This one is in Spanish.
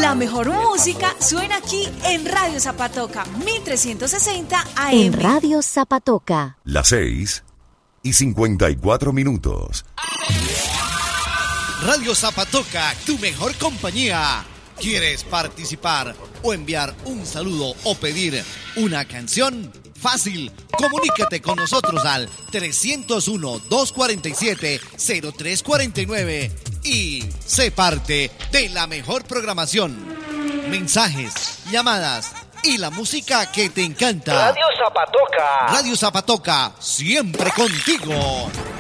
La mejor música suena aquí en Radio Zapatoca, 1360 AM. En Radio Zapatoca. Las 6:54. Radio Zapatoca, tu mejor compañía. ¿Quieres participar o enviar un saludo o pedir una canción? Fácil, comunícate con nosotros al 301-247-0349 y sé parte de la mejor programación. Mensajes, llamadas y la música que te encanta. Radio Zapatoca. Radio Zapatoca, siempre contigo.